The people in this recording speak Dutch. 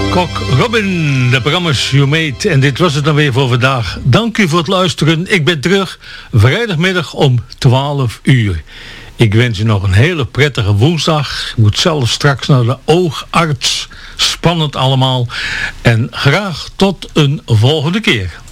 Kok Robin, de programma's You Made. En dit was het dan weer voor vandaag. Dank u voor het luisteren. Ik ben terug vrijdagmiddag om 12 uur. Ik wens u nog een hele prettige woensdag. Ik moet zelf straks naar de oogarts. Spannend allemaal. En graag tot een volgende keer.